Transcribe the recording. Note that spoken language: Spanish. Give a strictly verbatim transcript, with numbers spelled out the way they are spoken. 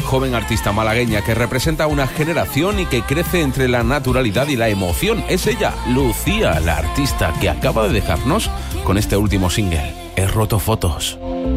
joven artista malagueña que representa una generación y que crece entre la naturalidad y la emoción. Es ella, Lucía, la artista que acaba de dejarnos con este último single, He roto fotos.